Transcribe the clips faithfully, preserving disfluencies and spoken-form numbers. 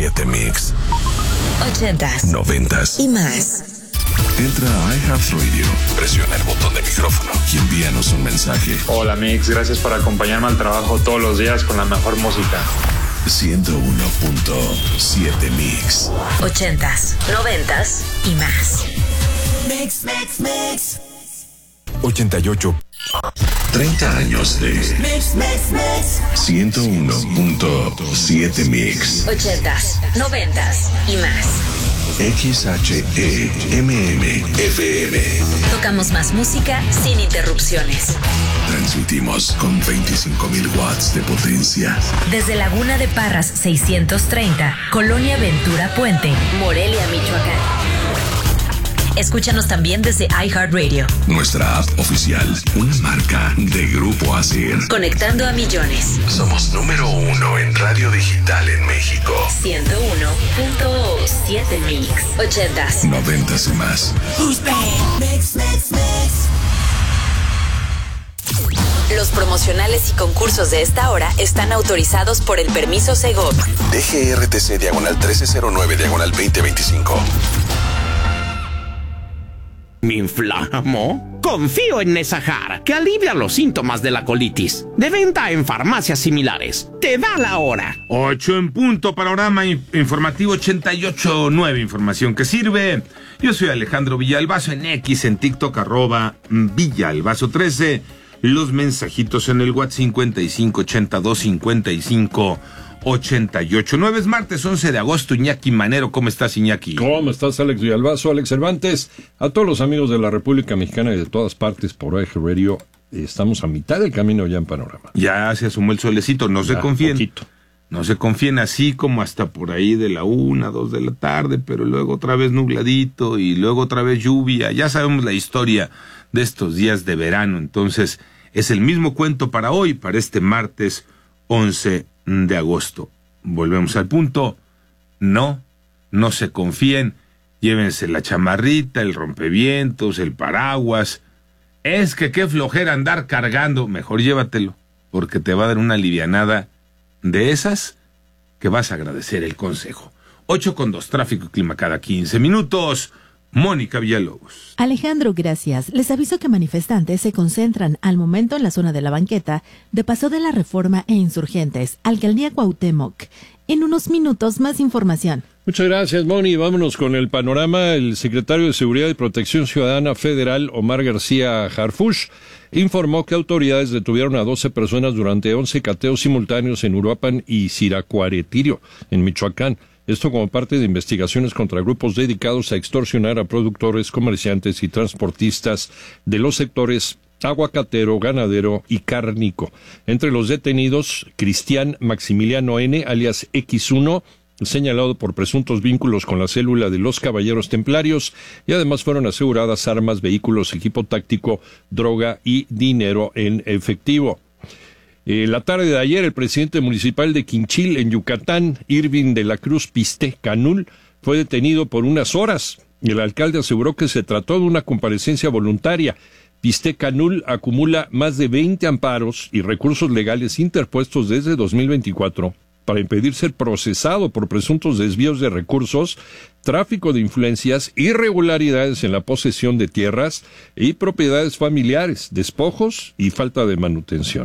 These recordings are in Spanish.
siete Mix. Ochentas, noventas y más. Entra a iHeartRadio, presiona el botón de micrófono y envíanos un mensaje. Hola Mix, gracias por acompañarme al trabajo todos los días con la mejor música. ciento uno punto siete Mix. Ochentas, noventas y más. Mix, mix, mix. ochenta y ocho. treinta años de Mix, mix, mix. ciento uno punto siete Mix. Ochentas, noventas y más. X H E M M F M. Tocamos más música sin interrupciones. Transmitimos con veinticinco mil watts de potencia. Desde Laguna de Parras seiscientos treinta, Colonia Ventura Puente, Morelia, Michoacán. Escúchanos también desde iHeartRadio. Nuestra app oficial, una marca de Grupo Asir. Conectando a millones. Somos número uno en radio digital en México. ciento uno punto siete Mix. Ochentas, Noventas y más. Who's bad? Mix, mix, mix. Los promocionales y concursos de esta hora están autorizados por el permiso Segov. D G R T C diagonal trece cero nueve diagonal veinte veinticinco. ¿Me inflamo? Confío en Nesahar, que alivia los síntomas de la colitis. De venta en farmacias similares. Te da la hora. Ocho en punto, panorama informativo ochenta y ocho punto nueve, información que sirve. Yo soy Alejandro Villalbazo en X, en TikTok, arroba Villalbazo trece. Los mensajitos en el WhatsApp cincuenta y cinco ochenta y dos cincuenta y cinco ochenta y ocho. nueve es martes once de agosto. Iñaki Manero, ¿cómo estás, Iñaki? ¿Cómo estás, Alex Villalbazo, Alex Cervantes? A todos los amigos de la República Mexicana y de todas partes por iHeartRadio, estamos a mitad del camino ya en Panorama. Ya se asomó el solecito, no se Ya, confíen. poquito. No se confíen, así como hasta por ahí de la una, dos de la tarde, pero luego otra vez nubladito y luego otra vez lluvia. Ya sabemos la historia de estos días de verano, entonces es el mismo cuento para hoy, para este martes once de agosto. Volvemos al punto. No, no se confíen. Llévense la chamarrita, el rompevientos, el paraguas. Es que qué flojera andar cargando. Mejor llévatelo, porque te va a dar una alivianada de esas que vas a agradecer el consejo. Ocho con dos, tráfico y clima cada quince minutos. Mónica Villalobos. Alejandro, gracias. Les aviso que manifestantes se concentran al momento en la zona de la banqueta de Paso de la Reforma e Insurgentes, Alcaldía Cuauhtémoc. En unos minutos, más información. Muchas gracias, Moni. Vámonos con el panorama. El secretario de Seguridad y Protección Ciudadana Federal, Omar García Harfuch, informó que autoridades detuvieron a doce personas durante once cateos simultáneos en Uruapan y Siracuaretirio, en Michoacán. Esto como parte de investigaciones contra grupos dedicados a extorsionar a productores, comerciantes y transportistas de los sectores aguacatero, ganadero y cárnico. Entre los detenidos, Cristian Maximiliano N., alias equis uno, señalado por presuntos vínculos con la célula de los Caballeros Templarios, y además fueron aseguradas armas, vehículos, equipo táctico, droga y dinero en efectivo. Eh, la tarde de ayer, el presidente municipal de Quinchil, en Yucatán, Irving de la Cruz Piste Canul, fue detenido por unas horas. El alcalde aseguró que se trató de una comparecencia voluntaria. Piste Canul acumula más de veinte amparos y recursos legales interpuestos desde dos mil veinticuatro para impedir ser procesado por presuntos desvíos de recursos, tráfico de influencias, irregularidades en la posesión de tierras y propiedades familiares, despojos y falta de manutención.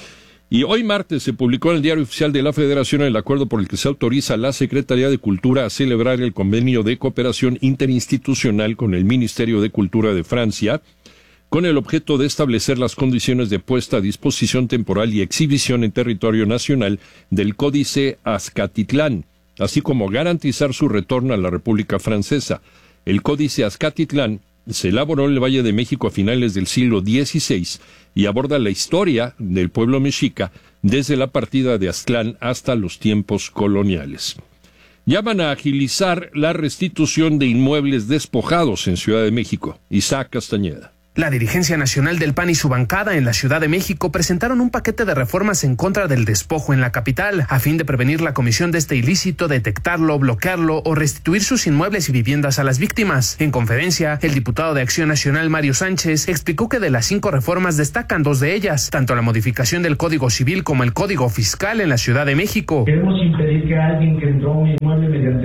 Y hoy martes se publicó en el Diario Oficial de la Federación el acuerdo por el que se autoriza a la Secretaría de Cultura a celebrar el convenio de cooperación interinstitucional con el Ministerio de Cultura de Francia, con el objeto de establecer las condiciones de puesta a disposición temporal y exhibición en territorio nacional del Códice Azcatitlán, así como garantizar su retorno a la República Francesa. El Códice Azcatitlán se elaboró en el Valle de México a finales del siglo dieciséis y aborda la historia del pueblo mexica desde la partida de Aztlán hasta los tiempos coloniales. Llaman a agilizar la restitución de inmuebles despojados en Ciudad de México. Isaac Castañeda. La dirigencia nacional del P A N y su bancada en la Ciudad de México presentaron un paquete de reformas en contra del despojo en la capital, a fin de prevenir la comisión de este ilícito, detectarlo, bloquearlo o restituir sus inmuebles y viviendas a las víctimas. En conferencia, el diputado de Acción Nacional, Mario Sánchez, explicó que de las cinco reformas destacan dos de ellas, tanto la modificación del Código Civil como el Código Fiscal en la Ciudad de México. Queremos impedir que alguien que entró a un inmueble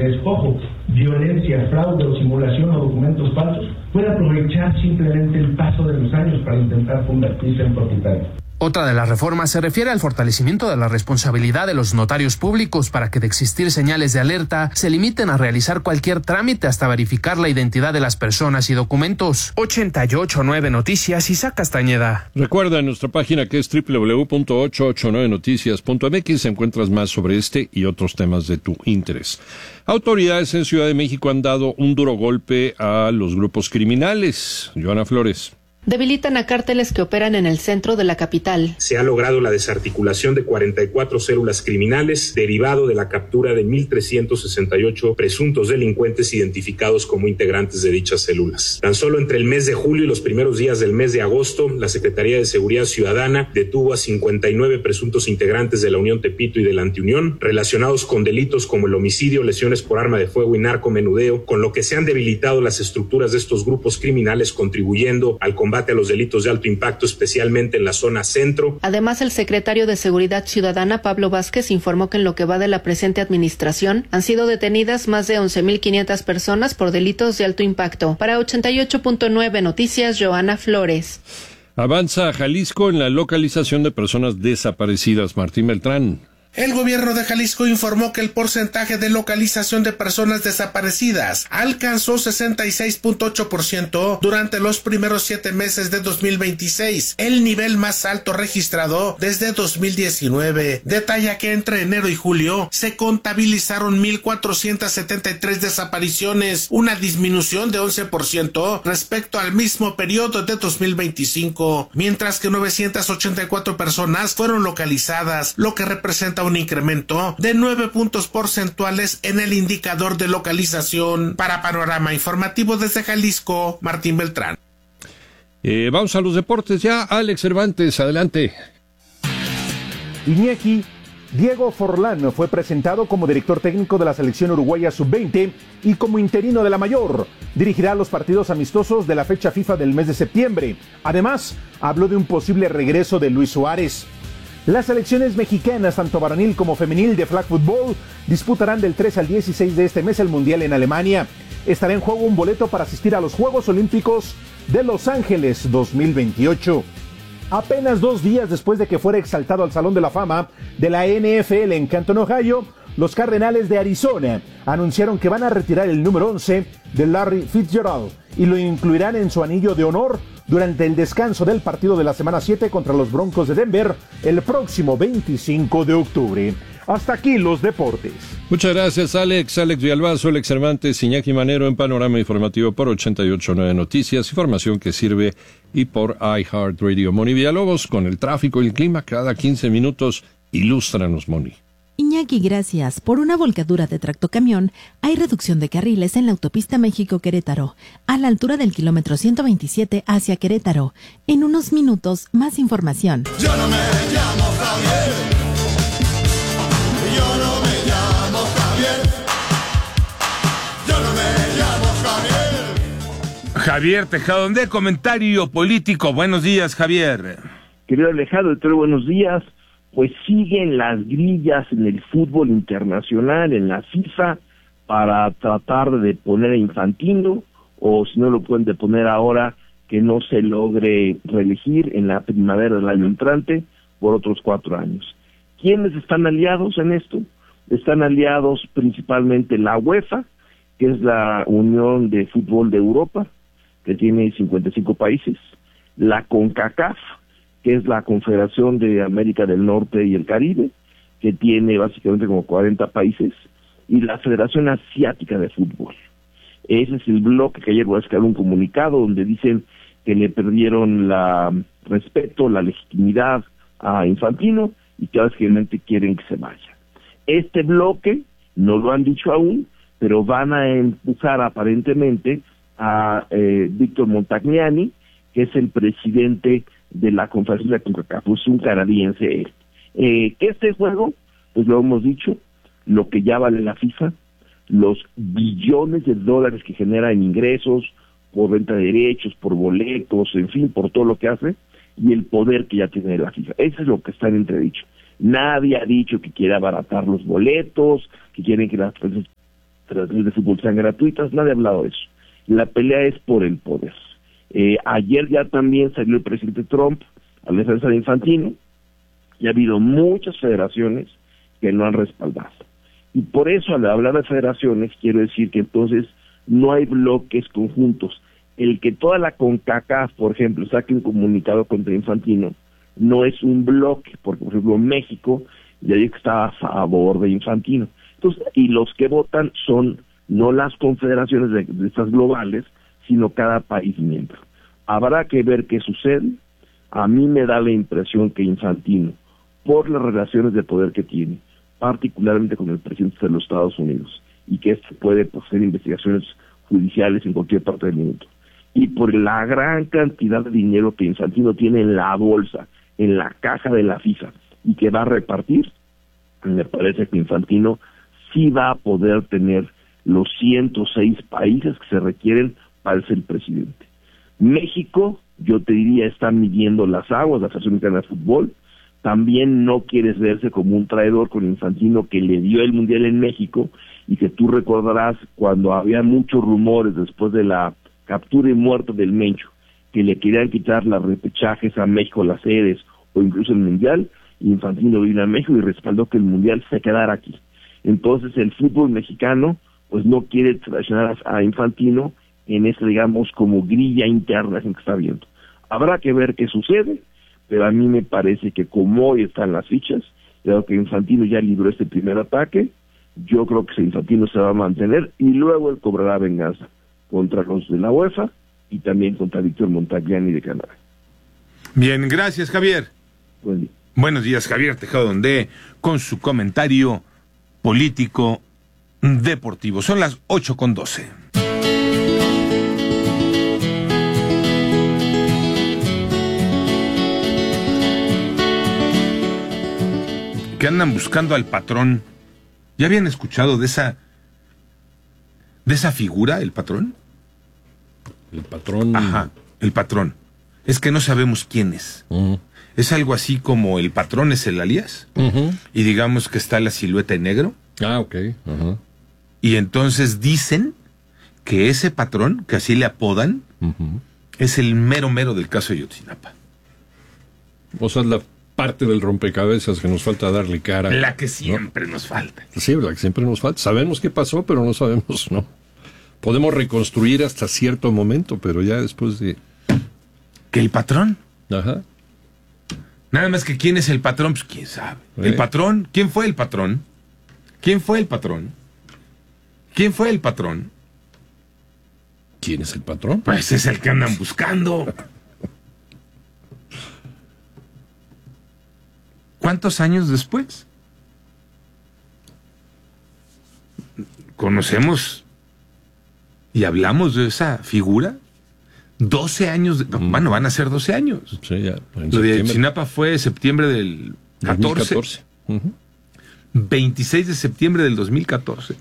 despojo, violencia, fraude o simulación o documentos falsos, puede aprovechar simplemente el paso de los años para intentar convertirse en propietario. Otra de las reformas se refiere al fortalecimiento de la responsabilidad de los notarios públicos para que, de existir señales de alerta, se limiten a realizar cualquier trámite hasta verificar la identidad de las personas y documentos. ochenta y ocho punto nueve Noticias, Isaac Castañeda. Recuerda en nuestra página que es doble u doble u doble u punto ochocientos ochenta y nueve noticias punto m x, encuentras más sobre este y otros temas de tu interés. Autoridades en Ciudad de México han dado un duro golpe a los grupos criminales. Joana Flores. Debilitan a cárteles que operan en el centro de la capital. Se ha logrado la desarticulación de cuarenta y cuatro células criminales, derivado de la captura de mil trescientos sesenta y ocho presuntos delincuentes identificados como integrantes de dichas células. Tan solo entre el mes de julio y los primeros días del mes de agosto, la Secretaría de Seguridad Ciudadana detuvo a cincuenta y nueve presuntos integrantes de la Unión Tepito y de la Antiunión, relacionados con delitos como el homicidio, lesiones por arma de fuego y narcomenudeo, con lo que se han debilitado las estructuras de estos grupos criminales, contribuyendo al combate a los delitos de alto impacto, especialmente en la zona centro. Además, el secretario de Seguridad Ciudadana, Pablo Vázquez, informó que en lo que va de la presente administración han sido detenidas más de once mil quinientas personas por delitos de alto impacto. Para ochenta y ocho punto nueve Noticias, Joana Flores. Avanza Jalisco en la localización de personas desaparecidas. Martín Beltrán. El gobierno de Jalisco informó que el porcentaje de localización de personas desaparecidas alcanzó sesenta y seis punto ocho por ciento durante los primeros siete meses de dos mil veintiséis, el nivel más alto registrado desde dos mil diecinueve. Detalla que entre enero y julio se contabilizaron mil cuatrocientas setenta y tres desapariciones, una disminución de once por ciento respecto al mismo periodo de dos mil veinticinco, mientras que novecientas ochenta y cuatro personas fueron localizadas, lo que representa un incremento de nueve puntos porcentuales en el indicador de localización. Para Panorama Informativo desde Jalisco, Martín Beltrán. Eh, vamos a los deportes ya. Alex Cervantes, adelante. Iñaki Diego Forlán fue presentado como director técnico de la selección uruguaya sub veinte y como interino de la mayor. Dirigirá los partidos amistosos de la fecha FIFA del mes de septiembre. Además, habló de un posible regreso de Luis Suárez. Las selecciones mexicanas, tanto varonil como femenil de flag football, disputarán del tres al dieciséis de este mes el Mundial en Alemania. Estará en juego un boleto para asistir a los Juegos Olímpicos de Los Ángeles dos mil veintiocho. Apenas dos días después de que fuera exaltado al Salón de la Fama de la N F L en Canton, Ohio, los Cardenales de Arizona anunciaron que van a retirar el número once de Larry Fitzgerald y lo incluirán en su anillo de honor durante el descanso del partido de la semana siete contra los Broncos de Denver el próximo veinticinco de octubre. Hasta aquí los deportes. Muchas gracias, Alex. Alex Villalbazo, Alex Cervantes, Iñaki Manero en Panorama Informativo por ochenta y ocho punto nueve Noticias, información que sirve, y por iHeartRadio. Moni Villalobos, con el tráfico y el clima cada quince minutos. Ilústranos, Moni. Iñaki, gracias. Por una volcadura de tractocamión, hay reducción de carriles en la autopista México-Querétaro, a la altura del kilómetro ciento veintisiete hacia Querétaro. En unos minutos, más información. Yo no me llamo Javier. Yo no me llamo Javier. Yo no me llamo Javier. Javier Tejado, de Comentario Político. Buenos días, Javier. Querido Alejandro, buenos días. Pues siguen las grillas en el fútbol internacional, en la FIFA, para tratar de poner a Infantino, o si no lo pueden deponer ahora, que no se logre reelegir en la primavera del año entrante por otros cuatro años. ¿Quiénes están aliados en esto? Están aliados principalmente la UEFA, que es la Unión de Fútbol de Europa, que tiene cincuenta y cinco países, la CONCACAF, que es la Confederación de América del Norte y el Caribe, que tiene básicamente como cuarenta países, y la Federación Asiática de Fútbol. Ese es el bloque que ayer voy a sacar un comunicado donde dicen que le perdieron la respeto, la legitimidad a Infantino y que básicamente quieren que se vaya. Este bloque, no lo han dicho aún, pero van a empujar aparentemente a eh, Víctor Montagnani, que es el presidente de la Confederación de CONCACAF, pues un canadiense él. Eh, que este juego, pues lo hemos dicho, lo que ya vale la FIFA, los billones de dólares que genera en ingresos, por venta de derechos, por boletos, en fin, por todo lo que hace, y el poder que ya tiene la FIFA. Eso es lo que está en entredicho. Nadie ha dicho que quiere abaratar los boletos, que quieren que las transmisiones de fútbol sean gratuitas, nadie ha hablado de eso. La pelea es por el poder. Eh, ayer ya también salió el presidente Trump a la defensa de Infantino, y ha habido muchas federaciones que no han respaldado. Y por eso, al hablar de federaciones, quiero decir que entonces no hay bloques conjuntos. El que toda la CONCACAF, por ejemplo, saque un comunicado contra Infantino, no es un bloque, porque, por ejemplo, México ya dijo que estaba a favor de Infantino. Entonces, y los que votan son no las confederaciones de, de estas globales, sino cada país miembro. Habrá que ver qué sucede. A mí me da la impresión que Infantino, por las relaciones de poder que tiene, particularmente con el presidente de los Estados Unidos, y que este puede pues, hacer investigaciones judiciales en cualquier parte del mundo, y por la gran cantidad de dinero que Infantino tiene en la bolsa, en la caja de la FIFA, y que va a repartir, me parece que Infantino sí va a poder tener los ciento seis países que se requieren para ser presidente. México, yo te diría, está midiendo las aguas, la Federación Mexicana de Fútbol. También no quieres verse como un traidor con Infantino, que le dio el Mundial en México, y que tú recordarás cuando había muchos rumores después de la captura y muerte del Mencho, que le querían quitar las repechajes a México, las sedes, o incluso el Mundial. Infantino vino a México y respaldó que el Mundial se quedara aquí. Entonces el fútbol mexicano pues no quiere traicionar a Infantino en esta, digamos, como grilla interna en que está viendo. Habrá que ver qué sucede, pero a mí me parece que como hoy están las fichas, creo que Infantino ya libró este primer ataque, yo creo que Infantino se va a mantener y luego él cobrará venganza contra los de la UEFA y también contra Víctor Montagliani de Canadá. Bien, gracias, Javier. Buen día. Buenos días, Javier Tejado Ondé, con su comentario político deportivo. Son las ocho con doce. Que andan buscando al patrón. ¿Ya habían escuchado de esa de esa figura, el patrón? El patrón. Ajá, el patrón. Es que no sabemos quién es. Uh-huh. Es algo así como el patrón es el alias. Uh-huh. Y digamos que está la silueta en negro. Ah, ok. Uh-huh. Y entonces dicen que ese patrón, que así le apodan, uh-huh, es el mero mero del caso de Ayotzinapa. O sea, la parte del rompecabezas que nos falta darle cara. La que siempre, ¿no?, nos falta. Sí, la que siempre nos falta. Sabemos qué pasó, pero no sabemos, ¿no? Podemos reconstruir hasta cierto momento, pero ya después de... ¿Que el patrón? Ajá. Nada más que quién es el patrón, pues quién sabe. ¿Eh? ¿El patrón? ¿Quién fue el patrón? ¿Quién fue el patrón? ¿Quién fue el patrón? ¿Quién es el patrón? Pues es el que andan buscando. ¿Cuántos años después? Conocemos y hablamos de esa figura. doce años, de, mm. bueno, van a ser doce años. Sí, ya. Lo de Ayotzinapa fue septiembre del catorce. dos mil catorce. Uh-huh. veintiséis de septiembre del dos mil catorce.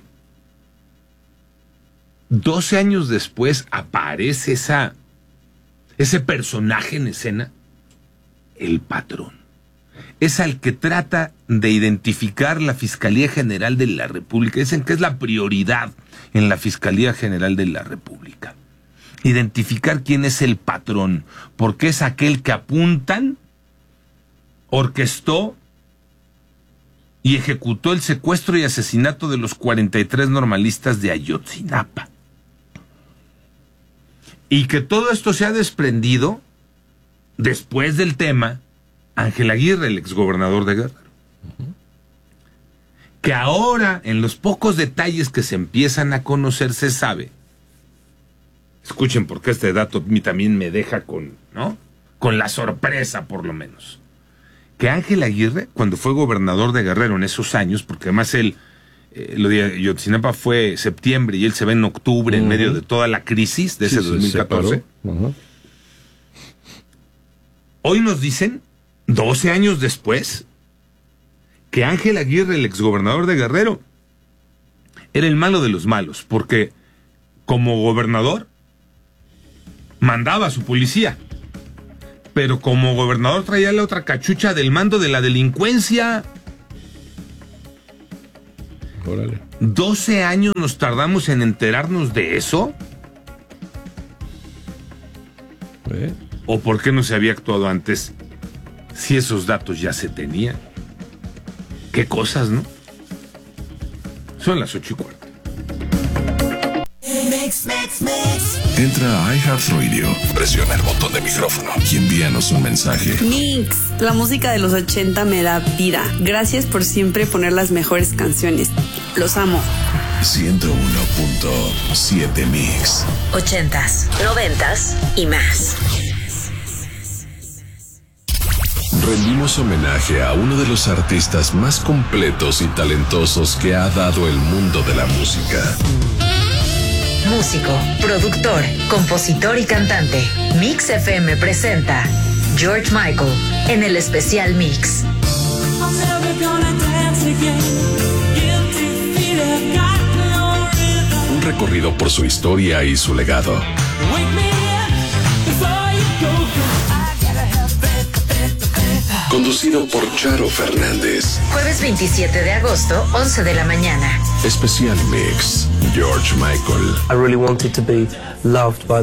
doce años después aparece esa, ese personaje en escena, el patrón. Es al que trata de identificar la Fiscalía General de la República. Dicen que es la prioridad en la Fiscalía General de la República. Identificar quién es el patrón, porque es aquel que apuntan, orquestó y ejecutó el secuestro y asesinato de los cuarenta y tres normalistas de Ayotzinapa. Y que todo esto se ha desprendido después del tema Ángel Aguirre, el exgobernador de Guerrero. Uh-huh. Que ahora, en los pocos detalles que se empiezan a conocer, se sabe. Escuchen, porque este dato a mí también me deja con, ¿no?, con la sorpresa, por lo menos. Que Ángel Aguirre, cuando fue gobernador de Guerrero en esos años, porque además él, eh, lo de Ayotzinapa fue septiembre y él se ve en octubre, uh-huh, en medio de toda la crisis de ese sí, dos mil catorce. Uh-huh. Hoy nos dicen, doce años después, que Ángel Aguirre, el exgobernador de Guerrero, era el malo de los malos, porque como gobernador mandaba a su policía, pero como gobernador traía la otra cachucha del mando de la delincuencia. Órale. ¿doce años nos tardamos en enterarnos de eso? ¿Eh? ¿O por qué no se había actuado antes si esos datos ya se tenían? ¿Qué cosas, no? Son las ocho y cuarto. Mix, mix, mix. Entra a iHeartRadio, presiona el botón de micrófono y envíanos un mensaje. Mix, la música de los ochenta me da vida. Gracias por siempre poner las mejores canciones. Los amo. ciento uno punto siete Mix. Ochentas, noventas y más. Rendimos homenaje a uno de los artistas más completos y talentosos que ha dado el mundo de la música. Músico, productor, compositor y cantante. Mix F M presenta George Michael en el especial Mix. Un recorrido por su historia y su legado. Conducido por Charo Fernández. Jueves veintisiete de agosto, once de la mañana. Especial Mix, George Michael. I really wanted to be loved by